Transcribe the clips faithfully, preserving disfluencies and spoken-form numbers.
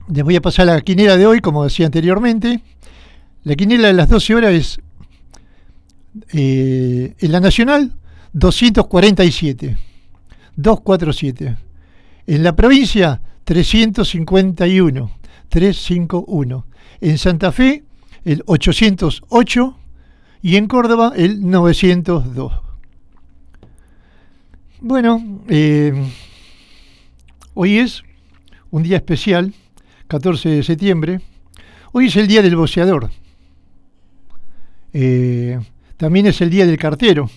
Les voy a pasar la quinela de hoy, como decía anteriormente. La quinela de las doce horas es eh, en la Nacional doscientos cuarenta y siete, doscientos cuarenta y siete. En la provincia trescientos cincuenta y uno, trescientos cincuenta y uno. En Santa Fe el ochocientos ocho y en Córdoba el novecientos dos. Bueno, eh, hoy es un día especial, catorce de septiembre. Hoy es el día del boceador. Eh, también es el día del cartero.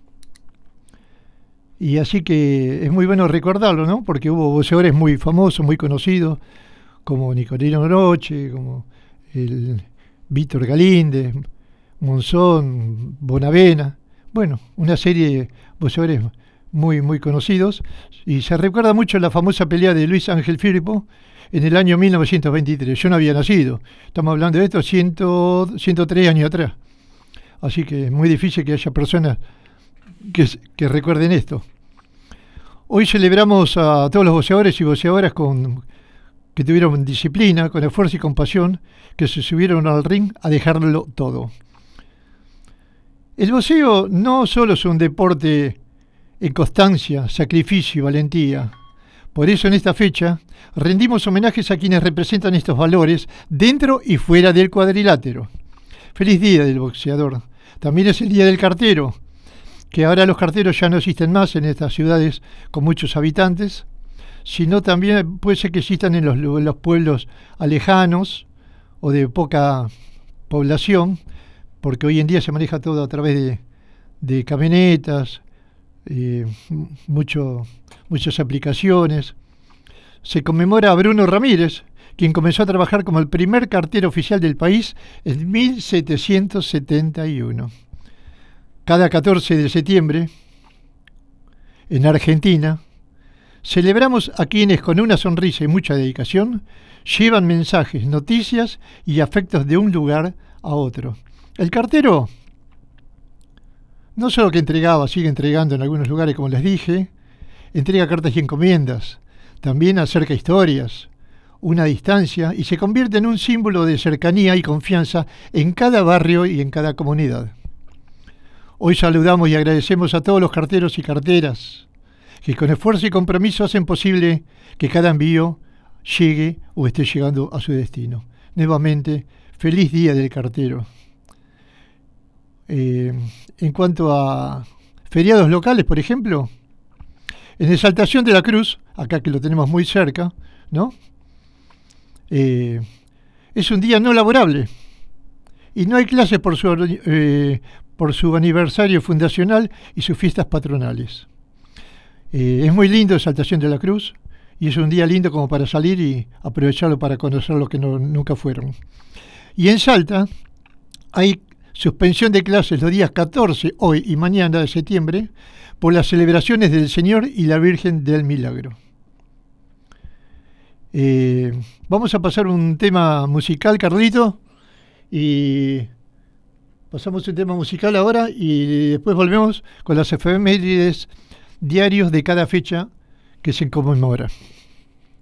Y así que es muy bueno recordarlo, ¿no? Porque hubo boceadores muy famosos, muy conocidos, como Nicolino Roche, como el Víctor Galíndez, Monzón, Bonavena. Bueno, una serie de boceadores muy, muy conocidos. Y se recuerda mucho la famosa pelea de Luis Ángel Firpo en el año mil novecientos veintitrés. Yo no había nacido. Estamos hablando de esto ciento, ciento tres años atrás. Así que es muy difícil que haya personas que, que recuerden esto. Hoy celebramos a todos los boxeadores y boxeadoras con, que tuvieron disciplina, con esfuerzo y compasión, que se subieron al ring a dejarlo todo. El boxeo no solo es un deporte en constancia, sacrificio y valentía. Por eso en esta fecha rendimos homenajes a quienes representan estos valores dentro y fuera del cuadrilátero. Feliz día del boxeador. También es el día del cartero, que ahora los carteros ya no existen más en estas ciudades con muchos habitantes, sino también puede ser que existan en los, en los pueblos alejanos o de poca población, porque hoy en día se maneja todo a través de, de camionetas, eh, mucho, muchas aplicaciones. Se conmemora a Bruno Ramírez, quien comenzó a trabajar como el primer cartero oficial del país en mil setecientos setenta y uno. Cada catorce de septiembre, en Argentina, celebramos a quienes con una sonrisa y mucha dedicación llevan mensajes, noticias y afectos de un lugar a otro. El cartero no solo que entregaba, sigue entregando en algunos lugares, como les dije, entrega cartas y encomiendas, también acerca historias, una distancia, y se convierte en un símbolo de cercanía y confianza en cada barrio y en cada comunidad. Hoy saludamos y agradecemos a todos los carteros y carteras que con esfuerzo y compromiso hacen posible que cada envío llegue o esté llegando a su destino. Nuevamente, feliz día del cartero. Eh, en cuanto a feriados locales, por ejemplo, en Exaltación de la Cruz, acá que lo tenemos muy cerca, ¿no? Eh, es un día no laborable y no hay clases por su, eh, por su aniversario fundacional y sus fiestas patronales. Eh, es muy lindo Exaltación de la Cruz y es un día lindo como para salir y aprovecharlo para conocer los que no, nunca fueron. Y en Salta hay suspensión de clases los días catorce, hoy y mañana de septiembre, por las celebraciones del Señor y la Virgen del Milagro. Eh, vamos a pasar un tema musical, Carlito, y pasamos un tema musical ahora y después volvemos con las efemérides diarios de cada fecha que se conmemora.